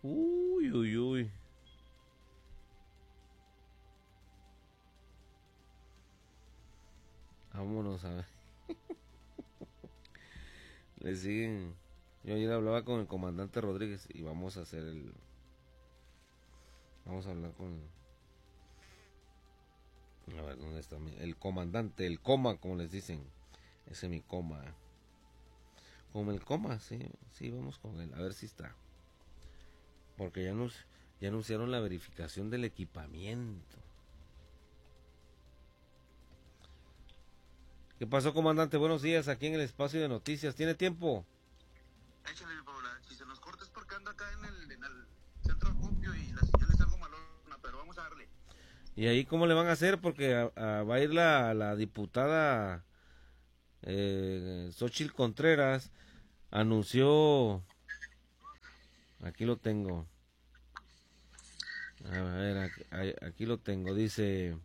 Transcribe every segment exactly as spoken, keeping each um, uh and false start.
Uy, uy, uy. Vámonos a ver. Le siguen. Yo ayer hablaba con el comandante Rodríguez y vamos a hacer el... Vamos a hablar con... A ver, ¿dónde está mi... El comandante, el coma, como les dicen. Ese es mi coma. Como el coma, sí, sí, vamos con él, a ver si está. Porque ya nos, ya anunciaron la verificación del equipamiento. ¿Qué pasó, comandante? Buenos días, aquí en el espacio de noticias. ¿Tiene tiempo? Échale, Paula, si se nos corta es porque ando acá en el, en el centro de acopio y la señal es algo malona, pero vamos a darle. ¿Y ahí cómo le van a hacer? Porque a, a, va a ir la, la diputada eh, Xóchitl Contreras, anunció, aquí lo tengo, a ver, aquí, aquí lo tengo, dice,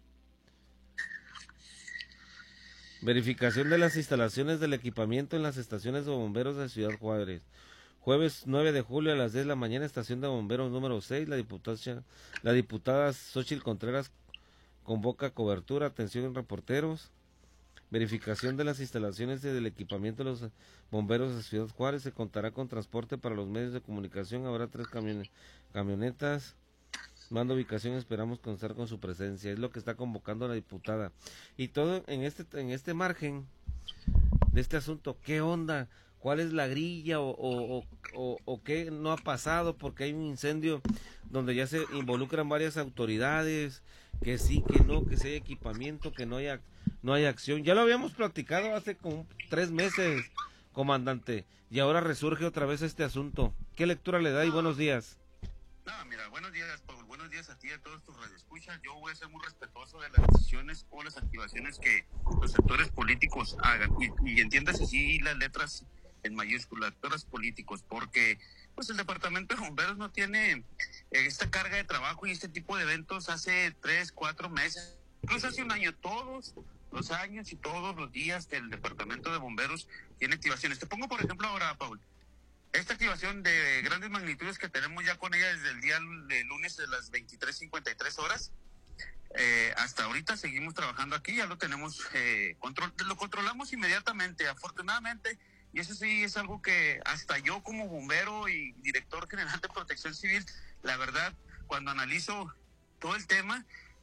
verificación de las instalaciones del equipamiento en las estaciones de bomberos de Ciudad Juárez. Jueves nueve de julio a las diez de la mañana, estación de bomberos número seis, la diputada, la diputada Xóchitl Contreras convoca cobertura, atención reporteros, verificación de las instalaciones del equipamiento de los bomberos de Ciudad Juárez, se contará con transporte para los medios de comunicación, habrá tres camion camionetas, mando ubicación, esperamos contar con su presencia, es lo que está convocando la diputada. Y todo en este, en este margen de este asunto, ¿qué onda? ¿Cuál es la grilla o, o, o, o qué no ha pasado? Porque hay un incendio donde ya se involucran varias autoridades, que sí, que no, que si hay equipamiento, que no haya, no hay acción. Ya lo habíamos platicado hace como tres meses, comandante, y ahora resurge otra vez este asunto. ¿Qué lectura le da y buenos días? No, mira, buenos días, Paul, buenos días a ti y a todos tus radioescuchas. Yo voy a ser muy respetuoso de las decisiones o las activaciones que los sectores políticos hagan. Y, y entiendas así las letras en mayúsculas, sectores políticos, porque pues el departamento de bomberos no tiene eh, esta carga de trabajo y este tipo de eventos hace tres, cuatro meses, incluso hace un año. Todos los años y todos los días del departamento de bomberos tiene activaciones. Te pongo por ejemplo ahora, Paul, esta activación de grandes magnitudes que tenemos ya con ella desde el día de lunes de las veintitrés cincuenta y tres horas. Eh, hasta ahorita seguimos trabajando aquí, ya lo tenemos, eh, control, lo controlamos inmediatamente, afortunadamente, y eso sí es algo que hasta yo como bombero y director general de Protección Civil, la verdad, cuando analizo todo el tema,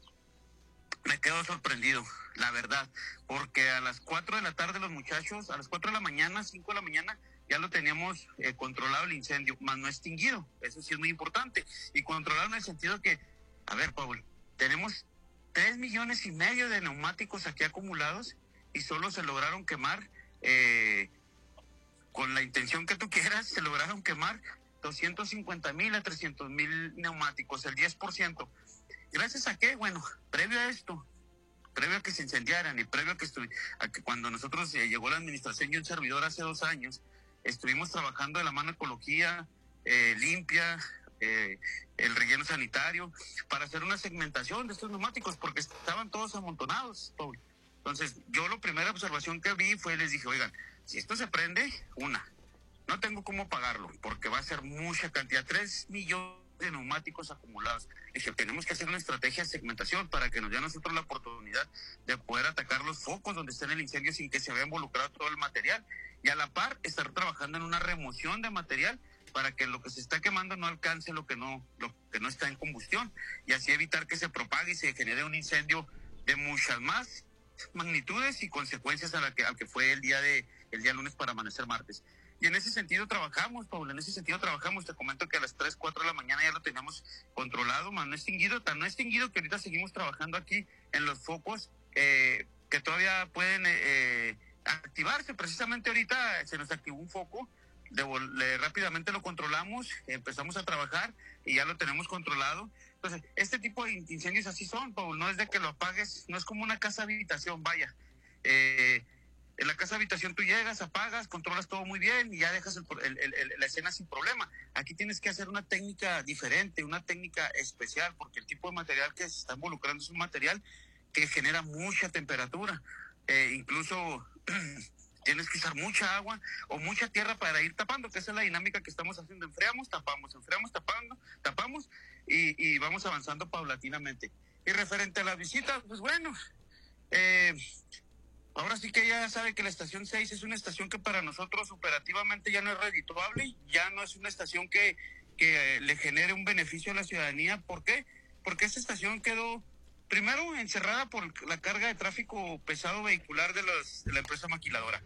me quedo sorprendido, la verdad, porque a las cuatro de la tarde los muchachos, a las cuatro de la mañana, cinco de la mañana, ya lo teníamos eh, controlado el incendio, más no extinguido, eso sí es muy importante, y controlado en el sentido que, a ver, Paul, tenemos tres millones y medio de neumáticos aquí acumulados y solo se lograron quemar, eh, con la intención que tú quieras, se lograron quemar doscientos cincuenta mil a trescientos mil neumáticos, el diez por ciento. ¿Gracias a qué? Bueno, previo a esto, previo a que se incendiaran y previo a que, a que cuando nosotros eh, llegó la administración y un servidor hace dos años, estuvimos trabajando de la mano ecología, eh, limpia, eh, el relleno sanitario, para hacer una segmentación de estos neumáticos, porque estaban todos amontonados, Paul. Entonces, yo la primera observación que vi fue, les dije, oigan, si esto se prende, una, no tengo cómo pagarlo, porque va a ser mucha cantidad, tres millones de neumáticos acumulados. Dije, tenemos que hacer una estrategia de segmentación para que nos dé a nosotros la oportunidad de poder atacar los focos donde está el incendio sin que se vea involucrado todo el material. Y a la par, estar trabajando en una remoción de material para que lo que se está quemando no alcance lo que no, lo que no está en combustión, y así evitar que se propague y se genere un incendio de muchas más magnitudes y consecuencias a la que, al que fue el día de el día lunes para amanecer martes. Y en ese sentido trabajamos, Paula, en ese sentido trabajamos. Te comento que a las tres, cuatro de la mañana ya lo teníamos controlado, más no extinguido, tan no extinguido que ahorita seguimos trabajando aquí en los focos eh, que todavía pueden eh, activarse. Precisamente ahorita se nos activó un foco, de, de, rápidamente lo controlamos, empezamos a trabajar y ya lo tenemos controlado. Entonces, este tipo de incendios así son, Paul, no es de que lo apagues, no es como una casa habitación, vaya. Eh, En la casa habitación tú llegas, apagas, controlas todo muy bien y ya dejas el, el, el, la escena sin problema. Aquí tienes que hacer una técnica diferente, una técnica especial, porque el tipo de material que se está involucrando es un material que genera mucha temperatura. Eh, incluso tienes que usar mucha agua o mucha tierra para ir tapando, que esa es la dinámica que estamos haciendo. Enfriamos, tapamos, enfriamos, tapando, tapamos y, y vamos avanzando paulatinamente. Y referente a la visita, pues bueno, eh, ahora sí que ya sabe que la estación seis es una estación que para nosotros operativamente ya no es redituable, ya no es una estación que, que eh, le genere un beneficio a la ciudadanía. ¿Por qué? Porque esta estación quedó primero encerrada por la carga de tráfico pesado vehicular de, los, de la empresa maquiladora.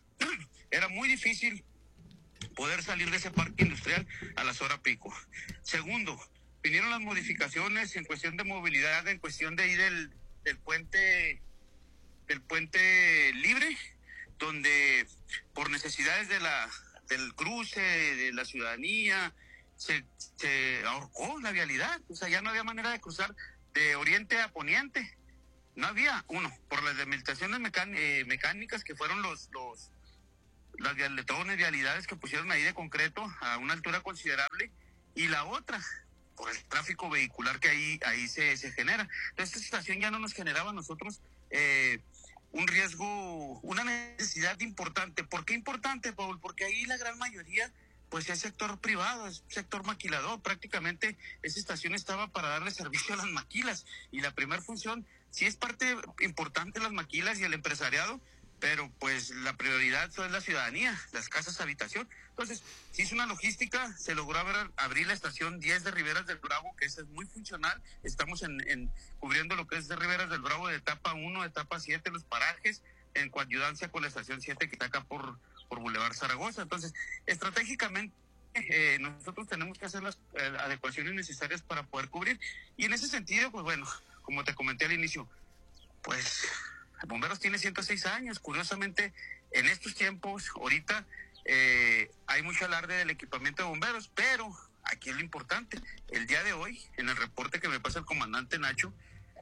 Era muy difícil poder salir de ese parque industrial a las horas pico. Segundo, vinieron las modificaciones en cuestión de movilidad, en cuestión de ir del, del puente del puente libre, donde por necesidades de la del cruce, de la ciudadanía, se, se ahorcó la vialidad. O sea, ya no había manera de cruzar de oriente a poniente. No había, uno, por las delimitaciones mecán, eh, mecánicas que fueron los, los las vialetones, vialidades que pusieron ahí de concreto a una altura considerable, y la otra, por el tráfico vehicular que ahí, ahí se, se genera. Entonces, esta estación ya no nos generaba a nosotros eh, un riesgo, una necesidad importante. ¿Por qué importante, Paul? Porque ahí la gran mayoría pues es sector privado, es sector maquilador. Prácticamente esa estación estaba para darle servicio a las maquilas, y la primera función sí es parte importante de las maquilas y el empresariado, pero pues la prioridad es la ciudadanía, las casas habitación. Entonces, se hizo una logística, se logró abrir, abrir la estación diez de Riberas del Bravo, que esa es muy funcional. Estamos en, en cubriendo lo que es de Riberas del Bravo, de etapa uno, de etapa siete, los parajes, en coadyudancia con la estación siete que está acá por, por Boulevard Zaragoza. Entonces, estratégicamente, eh, nosotros tenemos que hacer las eh, adecuaciones necesarias para poder cubrir. Y en ese sentido, pues bueno, como te comenté al inicio, pues Bomberos tiene ciento seis años. Curiosamente, en estos tiempos, ahorita, eh, hay mucho alarde del equipamiento de bomberos, pero aquí es lo importante. El día de hoy, en el reporte que me pasa el comandante Nacho,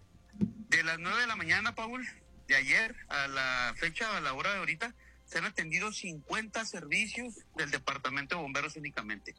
de las nueve de la mañana, Paul, de ayer a la fecha, a la hora de ahorita, se han atendido cincuenta servicios del departamento de bomberos únicamente,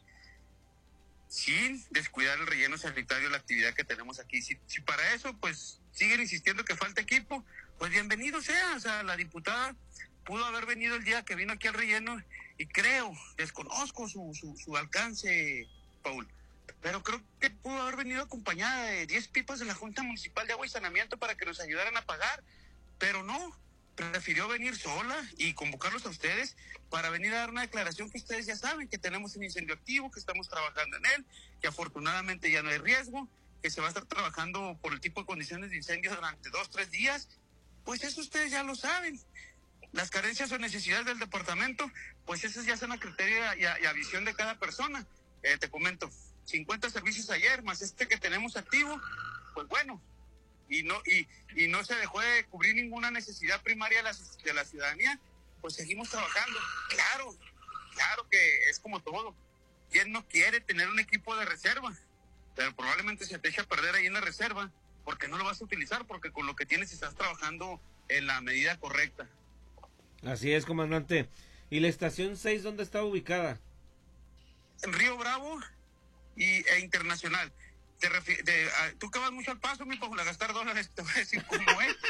sin descuidar el relleno sanitario, la actividad que tenemos aquí. Si, si para eso, pues, siguen insistiendo que falta equipo, pues bienvenido sea. O sea, la diputada pudo haber venido el día que vino aquí al relleno, y creo, desconozco su, su, su alcance, Paul, pero creo que pudo haber venido acompañada de diez pipas de la Junta Municipal de Agua y Saneamiento para que nos ayudaran a pagar, pero no, prefirió venir sola y convocarlos a ustedes para venir a dar una declaración que ustedes ya saben, que tenemos un incendio activo, que estamos trabajando en él, que afortunadamente ya no hay riesgo, que se va a estar trabajando por el tipo de condiciones de incendio durante dos, tres días. Pues eso ustedes ya lo saben. Las carencias o necesidades del departamento, pues esas ya son a criterio y a, y a visión de cada persona. Eh, te comento, cincuenta servicios ayer, más este que tenemos activo, pues bueno, y no y, y no se dejó de cubrir ninguna necesidad primaria de la, de la ciudadanía, pues seguimos trabajando. Claro, claro que es como todo. ¿Quién no quiere tener un equipo de reserva? Pero probablemente se te echa a perder ahí en la reserva, porque no lo vas a utilizar, porque con lo que tienes estás trabajando en la medida correcta. Así es, comandante. ¿Y la estación seis dónde está ubicada? En Río Bravo y, e Internacional. Te refi- de, a, tú que vas mucho al Paso, mi Paul, a gastar dólares, te voy a decir cómo es.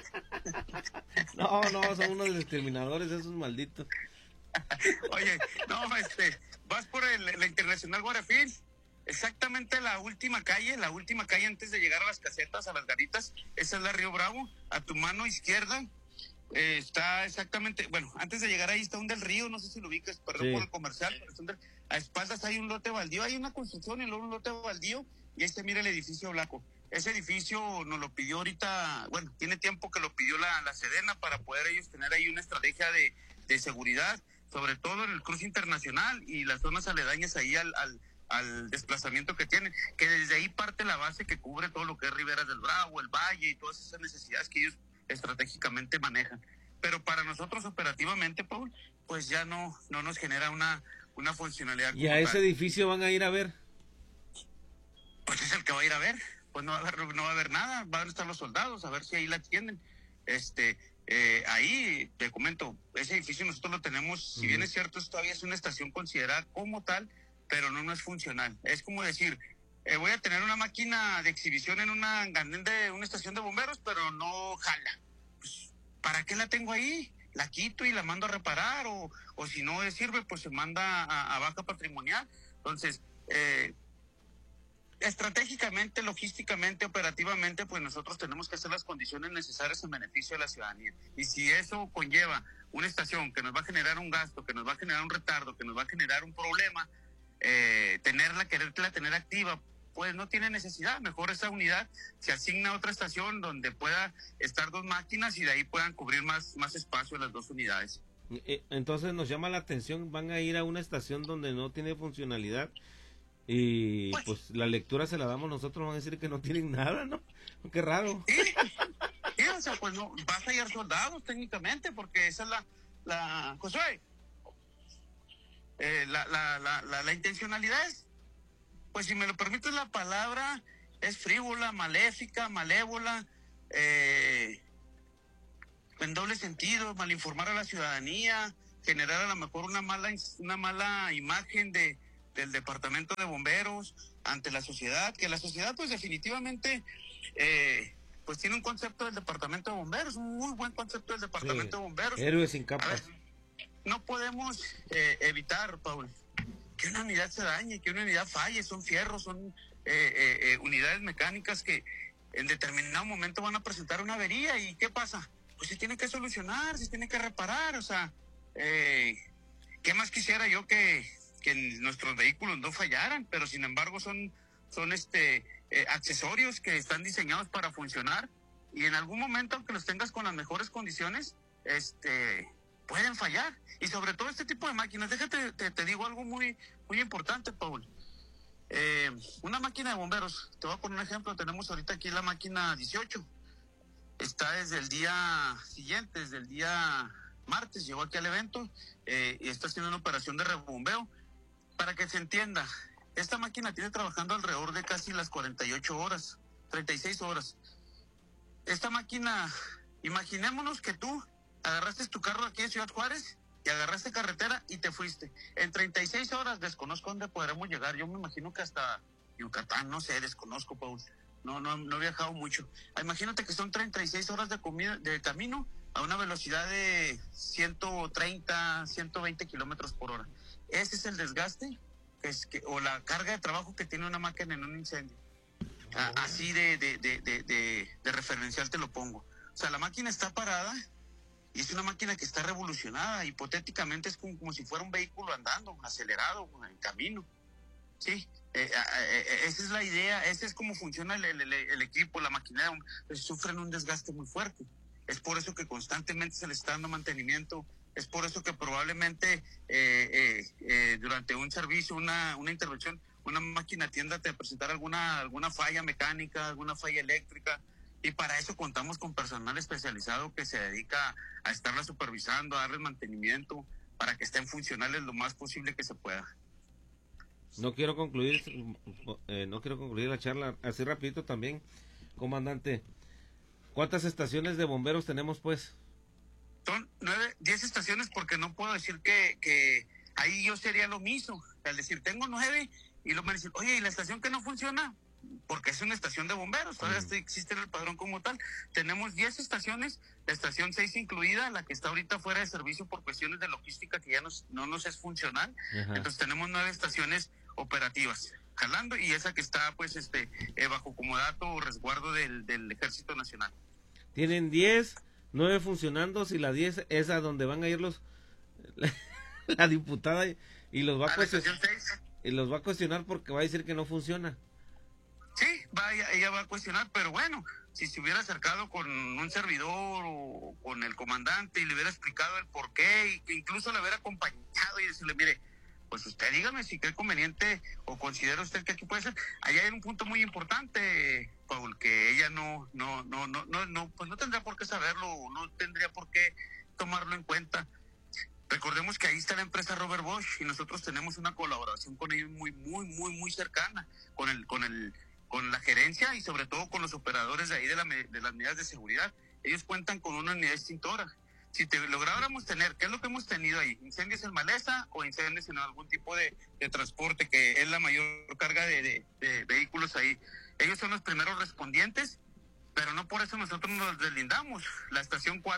No, no, son unos discriminadores esos malditos. Oye, no, este, vas por el, la Internacional Guarafil, exactamente la última calle, la última calle antes de llegar a las casetas, a las garitas, esa es la Río Bravo. A tu mano izquierda eh, está exactamente, bueno, antes de llegar ahí está un del Río, no sé si lo ubicas, perdón sí. por el comercial, pero del, a espaldas hay un lote baldío, hay una construcción y luego un lote baldío, y este mira el edificio blanco. Ese edificio nos lo pidió ahorita, bueno, tiene tiempo que lo pidió la, la Sedena para poder ellos tener ahí una estrategia de, de seguridad, sobre todo en el cruce internacional y las zonas aledañas ahí al, al, al desplazamiento que tienen, que desde ahí parte la base que cubre todo lo que es Riberas del Bravo, el Valle y todas esas necesidades que ellos estratégicamente manejan. Pero para nosotros operativamente, Paul, pues ya no, no nos genera una, una funcionalidad. ¿Y a ese tal. edificio van a ir a ver? Pues es el que va a ir a ver, pues no va a haber, no va a haber nada, van a estar los soldados, a ver si ahí la atienden. Este, eh, ahí, te comento, ese edificio nosotros lo tenemos, uh-huh. si bien es cierto, todavía es una estación considerada como tal, pero no, no es funcional. Es como decir, eh, voy a tener una máquina de exhibición en una andén de una estación de bomberos, pero no jala. Pues, ¿para qué la tengo ahí? la quito y la mando a reparar, o, o si no sirve, pues se manda a, a baja patrimonial. Entonces, eh, estratégicamente, logísticamente, operativamente, pues nosotros tenemos que hacer las condiciones necesarias en beneficio de la ciudadanía. Y si eso conlleva una estación que nos va a generar un gasto, que nos va a generar un retardo, que nos va a generar un problema, eh, tenerla, quererla tener activa, pues no tiene necesidad. Mejor esa unidad se asigna a otra estación donde pueda estar dos máquinas y de ahí puedan cubrir más, más espacio las dos unidades. Entonces nos llama la atención, van a ir a una estación donde no tiene funcionalidad y pues, pues la lectura se la damos nosotros, van a decir que no tienen nada, ¿no? Qué raro. Sí, sí, o sea, pues no, vas a hallar soldados técnicamente, porque esa es la, la, Josué, eh, la, la, la, la, la intencionalidad es, pues si me lo permites la palabra, es frívola, maléfica, malévola, eh, en doble sentido, malinformar a la ciudadanía, generar a lo mejor una mala, una mala imagen de del departamento de bomberos ante la sociedad, que la sociedad pues definitivamente eh, pues tiene un concepto del departamento de bomberos, un muy buen concepto del departamento sí, de bomberos. Héroes sin capas. Ver, no podemos eh, evitar, Paul, que una unidad se dañe, que una unidad falle, son fierros, son eh, eh, eh, unidades mecánicas que en determinado momento van a presentar una avería, y ¿qué pasa? Pues se tiene que solucionar, se tiene que reparar, o sea, eh, ¿qué más quisiera yo que que nuestros vehículos no fallaran? Pero sin embargo son, son este eh, accesorios que están diseñados para funcionar, y en algún momento, aunque los tengas con las mejores condiciones, este pueden fallar. Y sobre todo este tipo de máquinas, déjate, te, te digo algo muy, muy importante, Paul. Eh, una máquina de bomberos, te voy a poner un ejemplo, tenemos ahorita aquí la máquina dieciocho, está desde el día siguiente, desde el día martes, llegó aquí al evento eh, y está haciendo una operación de rebombeo. Para que se entienda, esta máquina tiene trabajando alrededor de casi las cuarenta y ocho horas, treinta y seis horas. Esta máquina, imaginémonos que tú agarraste tu carro aquí de Ciudad Juárez y agarraste carretera y te fuiste. En treinta y seis horas, desconozco dónde podremos llegar. Yo me imagino que hasta Yucatán, no sé, desconozco, Paul. No, no, no he viajado mucho. Imagínate que son treinta y seis horas de, comida, de camino a una velocidad de ciento treinta, ciento veinte kilómetros por hora. Ese es el desgaste que es que, o la carga de trabajo que tiene una máquina en un incendio. Ah, así de, de, de, de, de, de referencial te lo pongo. O sea, la máquina está parada y es una máquina que está revolucionada. Hipotéticamente es como, como si fuera un vehículo andando, acelerado, en camino. Sí, eh, eh, esa es la idea, esa es cómo funciona el, el, el equipo, la maquinaria. Pues sufren un desgaste muy fuerte. Es por eso que constantemente se le está dando mantenimiento. Es por eso que probablemente eh, eh, eh, durante un servicio, una, una intervención, una máquina tienda a presentar alguna, alguna falla mecánica, alguna falla eléctrica, y para eso contamos con personal especializado que se dedica a estarla supervisando, a darles mantenimiento, para que estén funcionales lo más posible que se pueda. No quiero concluir, eh, no quiero concluir la charla así rapidito también, comandante. ¿Cuántas estaciones de bomberos tenemos, pues? Son nueve, diez estaciones, porque no puedo decir que, que ahí yo sería lo mismo. Al decir, tengo nueve, y luego me dicen, oye, ¿y la estación que no funciona? Porque es una estación de bomberos, todavía mm. existe el padrón como tal. Tenemos diez estaciones, la estación seis incluida, la que está ahorita fuera de servicio por cuestiones de logística que ya nos, no nos es funcional. Ajá. Entonces tenemos nueve estaciones operativas, jalando, y esa que está pues este eh, bajo comodato o resguardo del, del Ejército Nacional. Tienen diez, nueve funcionando, y la diez es a donde van a ir los la, la diputada y, y los va a, a cuestionar y los va a cuestionar porque va a decir que no funciona. Sí, va, ella, ella va a cuestionar, pero bueno, si se hubiera acercado con un servidor o con el comandante y le hubiera explicado el por qué, y incluso le hubiera acompañado y decirle, mire, pues usted dígame si cree conveniente o considera usted que aquí puede ser. Allá hay un punto muy importante, Paul, que ella no, no, no, no, no, no, pues no tendría por qué saberlo, no tendría por qué tomarlo en cuenta. Recordemos que ahí está la empresa Robert Bosch y nosotros tenemos una colaboración con ellos muy, muy, muy, muy cercana, con el, con el, con la gerencia y sobre todo con los operadores de ahí de, la, de las medidas de seguridad. Ellos cuentan con una unidad extintora. Si te lográramos tener, ¿qué es lo que hemos tenido ahí? Incendios en maleza o incendios en algún tipo de, de transporte, que es la mayor carga de, de, de vehículos ahí. Ellos son los primeros respondientes, pero no por eso nosotros nos deslindamos. La estación cuatro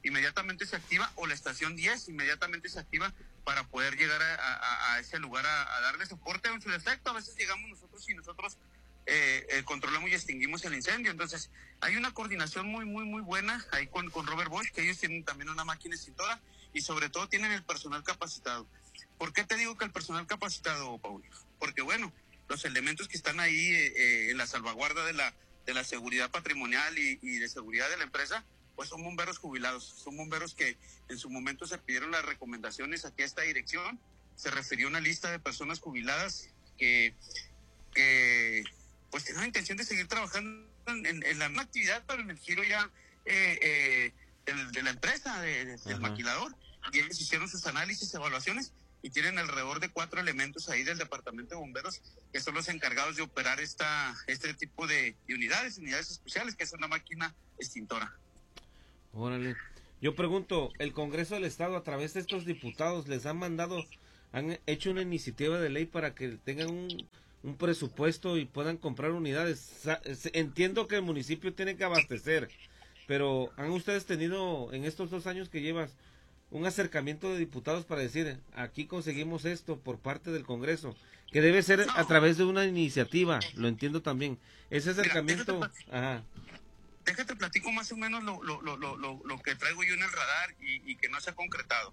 inmediatamente se activa, o la estación diez inmediatamente se activa para poder llegar a, a, a ese lugar a, a darle soporte en su defecto. A veces llegamos nosotros y nosotros eh, eh, controlamos y extinguimos el incendio. Entonces hay una coordinación muy, muy, muy buena ahí con, con Robert Bosch, que ellos tienen también una máquina extintora y sobre todo tienen el personal capacitado. ¿Por qué te digo que el personal capacitado, Paul? Porque bueno, los elementos que están ahí eh, eh, en la salvaguarda de la, de la seguridad patrimonial y, y de seguridad de la empresa, pues son bomberos jubilados, son bomberos que en su momento se pidieron las recomendaciones aquí a esta dirección, se refirió a una lista de personas jubiladas que, que pues tienen la intención de seguir trabajando en, en, en la misma actividad, pero en el giro ya eh, eh, de, de la empresa, de, de, del maquilador, y ellos hicieron sus análisis, evaluaciones, y tienen alrededor de cuatro elementos ahí del departamento de bomberos que son los encargados de operar esta este tipo de, de unidades, unidades especiales, que es una máquina extintora. Órale. Yo pregunto, ¿el Congreso del Estado a través de estos diputados les han mandado, han hecho una iniciativa de ley para que tengan un, un presupuesto y puedan comprar unidades? Entiendo que el municipio tiene que abastecer, pero ¿han ustedes tenido en estos dos años que llevas un acercamiento de diputados para decir, aquí conseguimos esto por parte del Congreso, que debe ser a través de una iniciativa? Lo entiendo también. Ese acercamiento... Mira, déjate, ajá. déjate platico más o menos lo, lo, lo, lo, lo que traigo yo en el radar y, y que no se ha concretado.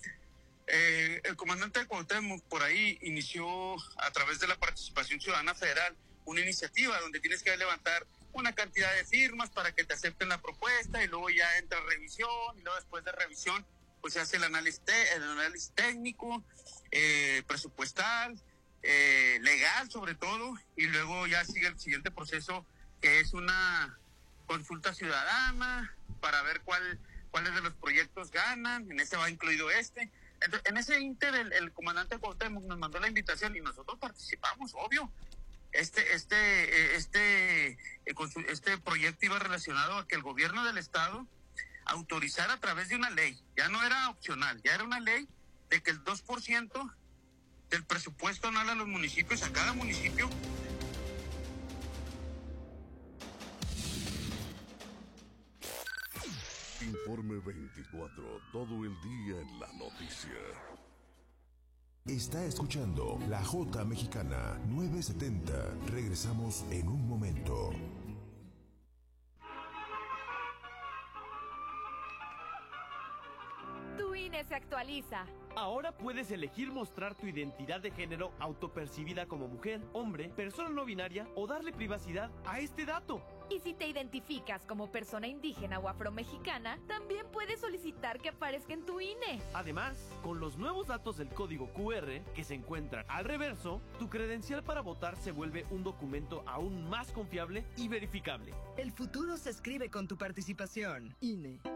Eh, el comandante de Cuauhtémoc por ahí inició a través de la Participación Ciudadana Federal una iniciativa donde tienes que levantar una cantidad de firmas para que te acepten la propuesta y luego ya entra revisión y luego después de revisión pues se hace el análisis, te, el análisis técnico, eh, presupuestal, eh, legal sobre todo, y luego ya sigue el siguiente proceso que es una consulta ciudadana para ver cuál cuáles de los proyectos ganan. En ese va incluido este. Entonces, en ese inter el, el comandante Cuauhtémoc nos mandó la invitación y nosotros participamos, obvio. Este este este este proyecto iba relacionado a que el gobierno del estado autorizar a través de una ley, ya no era opcional, ya era una ley de que el dos por ciento del presupuesto anual a los municipios, a cada municipio. Informe veinticuatro, todo el día en la noticia. Está escuchando La Jota Mexicana nueve setenta. Regresamos en un momento. Tu I N E se actualiza. Ahora puedes elegir mostrar tu identidad de género autopercibida como mujer, hombre, persona no binaria o darle privacidad a este dato. Y si te identificas como persona indígena o afromexicana, también puedes solicitar que aparezca en tu I N E. Además, con los nuevos datos del código Q R que se encuentran al reverso, tu credencial para votar se vuelve un documento aún más confiable y verificable. El futuro se escribe con tu participación. I N E.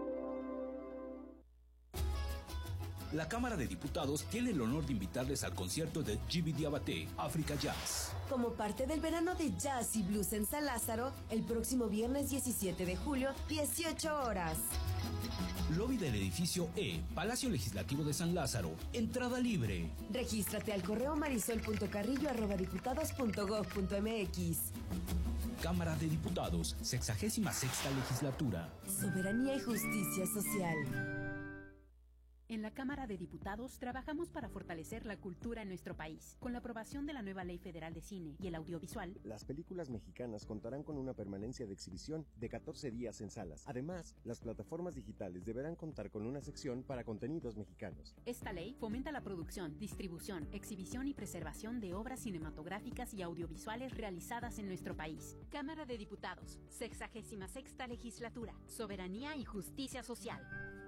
La Cámara de Diputados tiene el honor de invitarles al concierto de Djiby Diabaté, África Jazz. Como parte del verano de jazz y blues en San Lázaro, el próximo viernes diecisiete de julio, dieciocho horas. Lobby del edificio E, Palacio Legislativo de San Lázaro. Entrada libre. Regístrate al correo marisol punto carrillo arroba diputados punto gob punto mx. Cámara de Diputados, sexagésima sexta legislatura. Soberanía y justicia social. En la Cámara de Diputados trabajamos para fortalecer la cultura en nuestro país. Con la aprobación de la nueva Ley Federal de Cine y el Audiovisual, las películas mexicanas contarán con una permanencia de exhibición de catorce días en salas. Además, las plataformas digitales deberán contar con una sección para contenidos mexicanos. Esta ley fomenta la producción, distribución, exhibición y preservación de obras cinematográficas y audiovisuales realizadas en nuestro país. Cámara de Diputados, sexagésima sexta legislatura, soberanía y justicia social.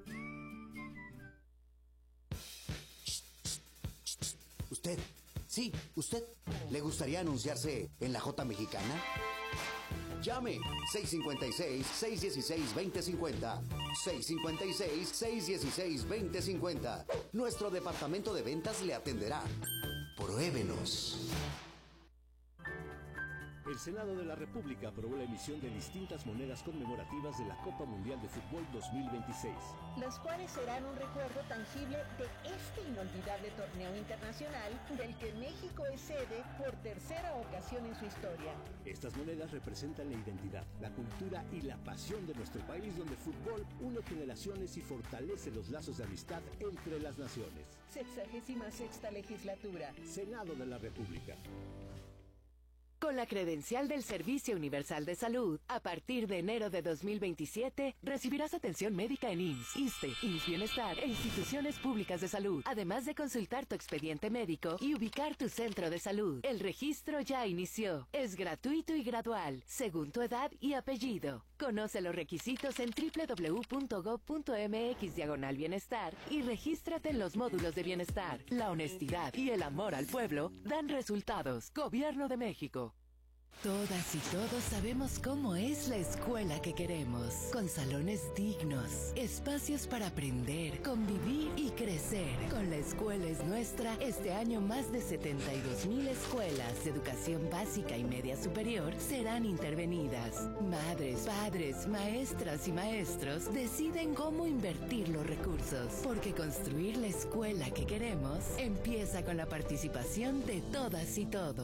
¿Usted? Sí, ¿usted? ¿Le gustaría anunciarse en la Jota Mexicana? Llame seis cinco seis, seis uno seis, dos cero cinco cero, seis cinco seis, seis uno seis, dos cero cinco cero. Nuestro departamento de ventas le atenderá. Pruébenos. El Senado de la República aprobó la emisión de distintas monedas conmemorativas de la Copa Mundial de Fútbol dos mil veintiséis. Las cuales serán un recuerdo tangible de este inolvidable torneo internacional del que México es sede por tercera ocasión en su historia. Estas monedas representan la identidad, la cultura y la pasión de nuestro país, donde el fútbol une generaciones y fortalece los lazos de amistad entre las naciones. Sexagésima sexta legislatura. Senado de la República. Con la credencial del Servicio Universal de Salud, a partir de enero de dos mil veintisiete, recibirás atención médica en I M S S, ISSSTE, I M S S Bienestar e instituciones públicas de salud, además de consultar tu expediente médico y ubicar tu centro de salud. El registro ya inició. Es gratuito y gradual, según tu edad y apellido. Conoce los requisitos en doble u doble u doble u punto gob punto eme equis diagonal bienestar y regístrate en los módulos de bienestar. La honestidad y el amor al pueblo dan resultados. Gobierno de México. Todas y todos sabemos cómo es la escuela que queremos, con salones dignos, espacios para aprender, convivir y crecer. Con La Escuela es Nuestra, este año más de setenta y dos mil escuelas de educación básica y media superior serán intervenidas. Madres, padres, maestras y maestros deciden cómo invertir los recursos, porque construir la escuela que queremos empieza con la participación de todas y todos.